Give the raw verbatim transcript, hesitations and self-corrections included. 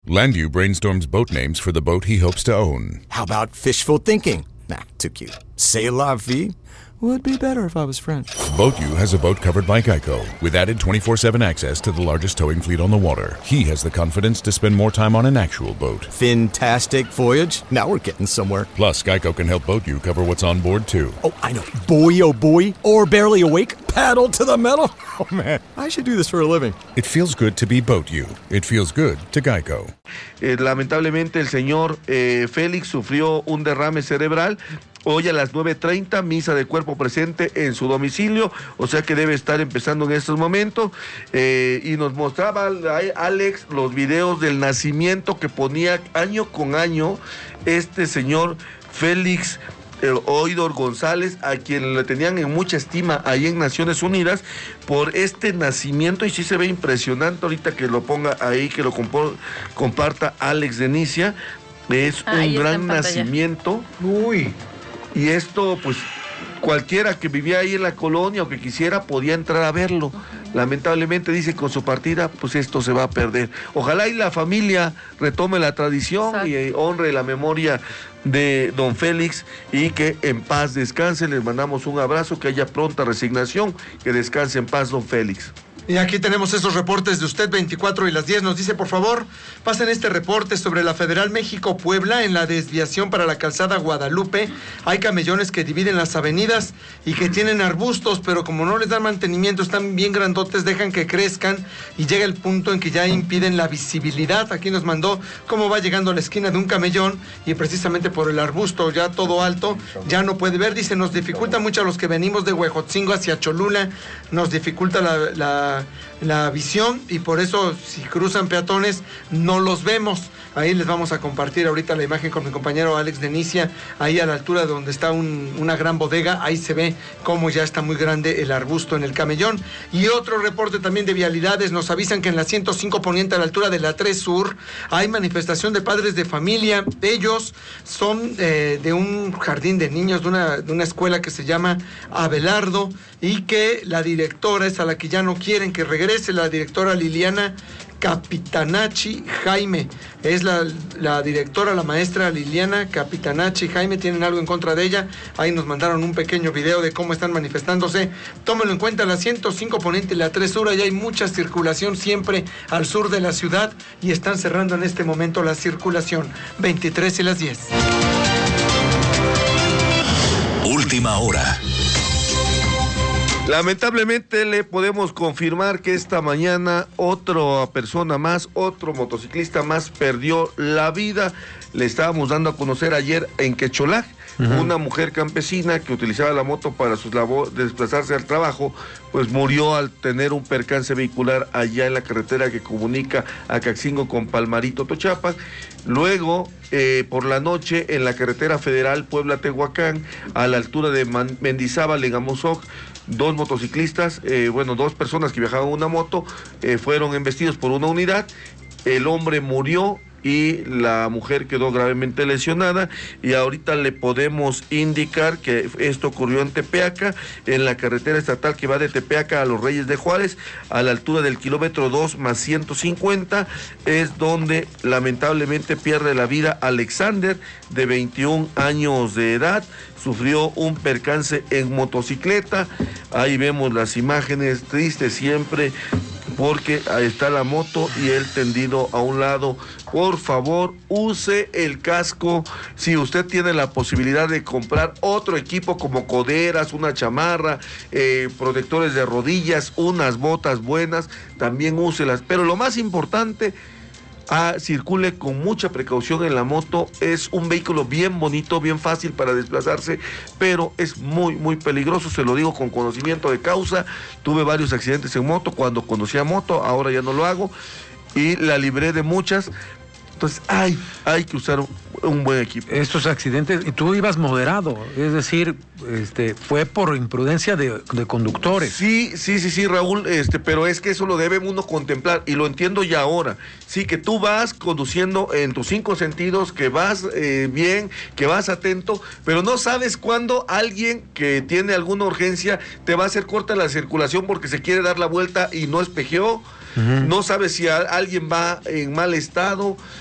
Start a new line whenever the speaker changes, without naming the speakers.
Landu brainstorms boat names for the boat he hopes to own.
How about fishful thinking? Nah, too cute. C'est la vie would be better if I was French.
BoatU has a boat covered by Geico with added twenty-four seven access to the largest towing fleet on the water. He has the confidence to spend more time on an actual boat.
Fantastic voyage. Now we're getting somewhere.
Plus, Geico can help BoatU cover what's on board, too.
Oh, I know. Boy, oh boy. Or barely awake. Paddle to the metal. Oh, man. I should do this for a living.
It feels good to be BoatU. It feels good to Geico.
Eh, lamentablemente, el señor eh, Félix sufrió un derrame cerebral. Hoy a las nueve treinta, misa de cuerpo presente en su domicilio, o sea que debe estar empezando en estos momentos. Eh, y nos mostraba Alex los videos del nacimiento que ponía año con año este señor Félix eh, Oidor González, a quien le tenían en mucha estima ahí en Naciones Unidas por este nacimiento, y sí se ve impresionante. Ahorita que lo ponga ahí, que lo compo- comparta Alex Denicia, es ah, un gran nacimiento. Uy. Y esto, pues, cualquiera que vivía ahí en la colonia o que quisiera podía entrar a verlo. Lamentablemente, dice, con su partida, pues esto se va a perder. Ojalá y la familia retome la tradición. Exacto. Y eh, honre la memoria de don Félix y que en paz descanse. Les mandamos un abrazo, que haya pronta resignación, que descanse en paz don Félix.
Y aquí tenemos esos reportes de usted, veinticuatro y las diez. Nos dice, por favor, pasen este reporte sobre la Federal México-Puebla en la desviación para la calzada Guadalupe. Hay camellones que dividen las avenidas y que tienen arbustos, pero como no les dan mantenimiento, están bien grandotes, dejan que crezcan y llega el punto en que ya impiden la visibilidad. Aquí nos mandó cómo va llegando a la esquina de un camellón y precisamente por el arbusto ya todo alto, ya no puede ver. Dice, nos dificulta mucho a los que venimos de Huejotzingo hacia Cholula, nos dificulta la... la la visión y por eso si cruzan peatones no los vemos. Ahí les vamos a compartir ahorita la imagen con mi compañero Alex Denicia, ahí a la altura de donde está un, una gran bodega, ahí se ve cómo ya está muy grande el arbusto en el camellón. Y otro reporte también de vialidades, nos avisan que en la ciento cinco poniente a la altura de la tres Sur hay manifestación de padres de familia. Ellos son eh, de un jardín de niños, de una, de una escuela que se llama Abelardo, y que la directora es a la que ya no quieren que regrese, la directora Liliana Capitanachi Jaime, es la, la directora, la maestra Liliana Capitanachi Jaime. Tienen algo en contra de ella, ahí nos mandaron un pequeño video de cómo están manifestándose. Tómenlo en cuenta, la ciento cinco poniente y la tres Sur, allá hay mucha circulación siempre al sur de la ciudad y están cerrando en este momento la circulación. veintitrés y las diez.
Última hora.
Lamentablemente le podemos confirmar que esta mañana otra persona más, otro motociclista más perdió la vida. Le estábamos dando a conocer ayer en Quecholaj, uh-huh. Una mujer campesina que utilizaba la moto para sus labores, desplazarse al trabajo, pues murió al tener un percance vehicular allá en la carretera que comunica a Caxingo con Palmarito, Tochapa. Luego, eh, por la noche, en la carretera federal Puebla-Tehuacán, a la altura de Man- Mendizábal, en Amozoc, dos motociclistas, eh, bueno, dos personas que viajaban en una moto, eh, fueron embestidos por una unidad. El hombre murió y la mujer quedó gravemente lesionada, y ahorita le podemos indicar que esto ocurrió en Tepeaca, en la carretera estatal que va de Tepeaca a Los Reyes de Juárez, a la altura del kilómetro dos más ciento cincuenta, es donde lamentablemente pierde la vida Alexander, de veintiún años de edad. Sufrió un percance en motocicleta. Ahí vemos las imágenes, tristes siempre, porque ahí está la moto y él tendido a un lado. Por favor, use el casco. Si usted tiene la posibilidad de comprar otro equipo como coderas, una chamarra, eh, protectores de rodillas, unas botas buenas, también úselas. Pero lo más importante, Ah, circule con mucha precaución en la moto. Es un vehículo bien bonito, bien fácil para desplazarse, pero es muy, muy peligroso. Se lo digo con conocimiento de causa. Tuve varios accidentes en moto cuando conducía moto, ahora ya no lo hago, y la libré de muchas. Entonces hay, hay que usar un, un buen equipo.
Estos accidentes, y tú ibas moderado, es decir, este, fue por imprudencia de, de conductores.
Sí, sí, sí, sí, Raúl, este, pero es que eso lo debe uno contemplar, y lo entiendo ya ahora. Sí, que tú vas conduciendo en tus cinco sentidos, que vas eh, bien, que vas atento, pero no sabes cuándo alguien que tiene alguna urgencia te va a hacer corta la circulación porque se quiere dar la vuelta y no espejeó. Uh-huh. No sabe si a, alguien va en mal estado,